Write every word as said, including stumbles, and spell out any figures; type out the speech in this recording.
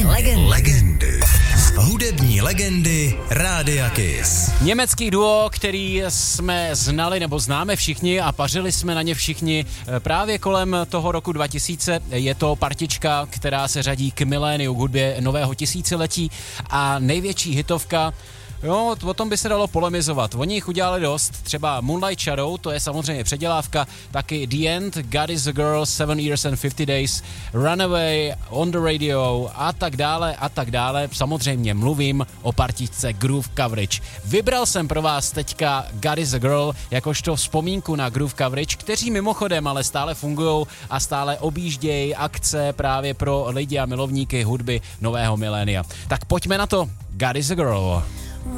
Legendy. Legendy. Hudební legendy Rádia Kiss. Německý duo, který jsme znali nebo známe všichni a pařili jsme na ně všichni právě kolem toho roku dva tisíce. Je to partička, která se řadí k miléniu, k hudbě nového tisíciletí a největší hitovka. Jo, o tom by se dalo polemizovat. Oni jich udělali dost, třeba Moonlight Shadow, to je samozřejmě předělávka, taky The End, God is a Girl, Seven Years and Fifty Days, Runaway, On the Radio a tak dále a tak dále. Samozřejmě mluvím o partičce Groove Coverage. Vybral jsem pro vás teďka God is a Girl jakožto vzpomínku na Groove Coverage, kteří mimochodem ale stále fungují a stále objíždějí akce právě pro lidi a milovníky hudby nového milénia. Tak pojďme na to. God is a Girl.